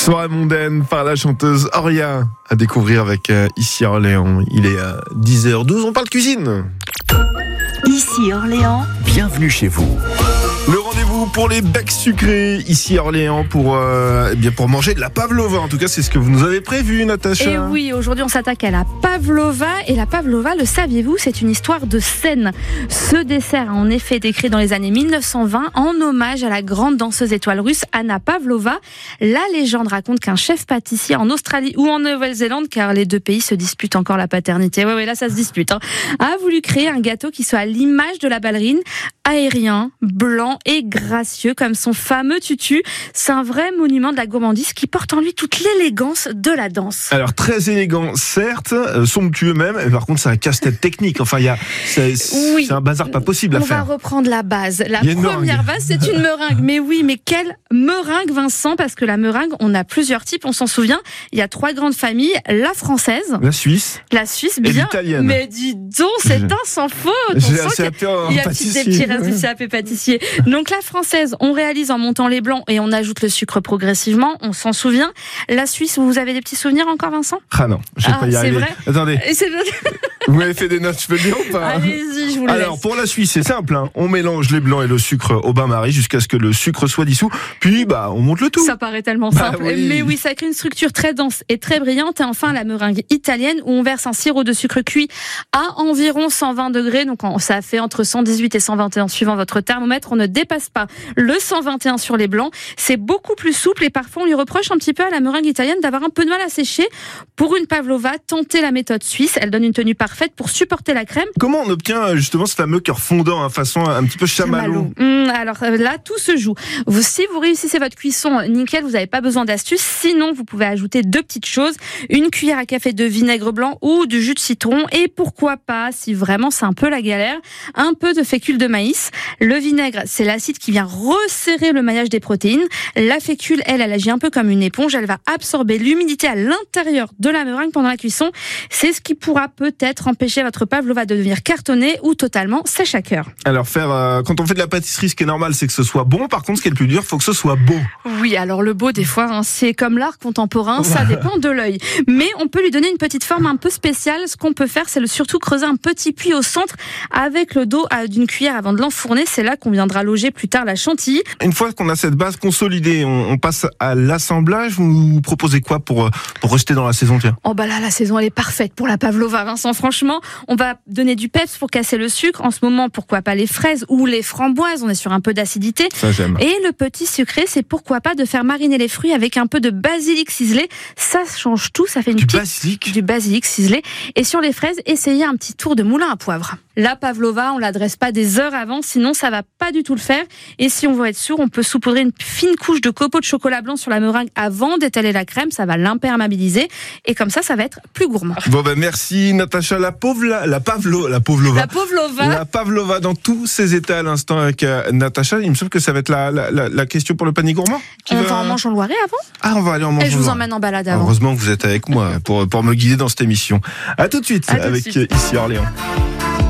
Soirée mondaine par la chanteuse Auria à découvrir avec Ici Orléans. Il est 10h12, on parle cuisine. Ici Orléans, bienvenue chez vous. Le rendez-vous pour les becs sucrés ici à Orléans pour manger de la pavlova. En tout cas, c'est ce que vous nous avez prévu, Natacha. Et oui, aujourd'hui on s'attaque à la pavlova. Et la pavlova, le saviez-vous, c'est une histoire de scène. Ce dessert a en effet été créé dans les années 1920 en hommage à la grande danseuse étoile russe Anna Pavlova. La légende raconte qu'un chef pâtissier en Australie ou en Nouvelle-Zélande, car les deux pays se disputent encore la paternité, ouais, là ça se dispute, a voulu créer un gâteau qui soit à l'image de la ballerine, aérien, blanc et gracieux comme son fameux tutu. C'est un vrai monument de la gourmandise qui porte en lui toute l'élégance de la danse. Alors très élégant, certes, somptueux même, mais par contre c'est un casse-tête technique. Enfin, c'est un bazar pas possible à faire. On va reprendre la base. La première base, c'est une meringue. Mais oui, mais quelle meringue, Vincent? Parce que la meringue, on a plusieurs types, on s'en souvient. Il y a 3 grandes familles, la française, la Suisse, bien. l'italienne. Mais dis donc, c'est un sans faute. Il y a des petits restes CAP pâtissier. Donc la française, on réalise en montant les blancs et on ajoute le sucre progressivement, on s'en souvient. La Suisse, vous avez des petits souvenirs encore, Vincent? Ah non, je vais pas y arriver. Vrai. Attendez. Vous m'avez fait des notes, je peux le dire ou pas? Allez-y, je vous le laisse. Alors, pour la Suisse, c'est simple, on mélange les blancs et le sucre au bain-marie jusqu'à ce que le sucre soit dissous, puis on monte le tout. Ça paraît tellement simple, oui. Mais oui, ça crée une structure très dense et très brillante. Et enfin, la meringue italienne, où on verse un sirop de sucre cuit à environ 120 degrés, donc ça fait entre 118 et 121 suivant votre thermomètre. On ne dépasse pas le 121 sur les blancs. C'est beaucoup plus souple et parfois on lui reproche un petit peu à la meringue italienne d'avoir un peu de mal à sécher. Pour une pavlova, tentez la méthode suisse. Elle donne une tenue parfaite pour supporter la crème. Comment on obtient justement ce fameux cœur fondant, façon un petit peu chamallow? Alors là, tout se joue. Si vous réussissez votre cuisson nickel, vous n'avez pas besoin d'astuces. Sinon, vous pouvez ajouter 2 petites choses. Une cuillère à café de vinaigre blanc ou du jus de citron. Et pourquoi pas, si vraiment c'est un peu la galère, un peu de fécule de maïs. Le vinaigre, c'est l'acide qui vient resserrer le maillage des protéines. La fécule, elle agit un peu comme une éponge. Elle va absorber l'humidité à l'intérieur de la meringue pendant la cuisson. C'est ce qui pourra peut-être empêcher votre pavlova de devenir cartonnée ou totalement sèche à cœur. Alors quand on fait de la pâtisserie, ce qui est normal, c'est que ce soit bon. Par contre, ce qui est le plus dur, il faut que ce soit beau. Oui, alors le beau, des fois, c'est comme l'art contemporain, ça dépend de l'œil. Mais on peut lui donner une petite forme un peu spéciale. Ce qu'on peut faire, c'est surtout creuser un petit puits au centre avec le dos d'une cuillère avant de l'enfourner. C'est là qu'on viendra loger plus tard la chantilly. Une fois qu'on a cette base consolidée, on passe à l'assemblage. Vous proposez quoi pour rester dans la saison, tiens? Là, la saison, elle est parfaite pour la pavlova, Vincent. Franchement, on va donner du peps pour casser le sucre. En ce moment, pourquoi pas les fraises ou les framboises? On est sur un peu d'acidité. Ça, j'aime. Et le petit sucré, c'est pourquoi pas de faire mariner les fruits avec un peu de basilic ciselé. Ça change tout. Ça fait du basilic ciselé. Et sur les fraises, essayez un petit tour de moulin à poivre. La pavlova, on l'adresse pas des heures avant, sinon ça va pas du tout le faire. Et si on veut être sûr, on peut saupoudrer une fine couche de copeaux de chocolat blanc sur la meringue avant d'étaler la crème. Ça va l'imperméabiliser et comme ça va être plus gourmand. Merci Natacha. La pavlova dans tous ses états à l'instant avec Natacha. Il me semble que ça va être la question pour le panier gourmand. On va en manger en Loiret avant. On va aller en manger. Et je vous emmène en balade avant. Heureusement que vous êtes avec moi pour me guider dans cette émission. À tout de suite avec Ici Orléans.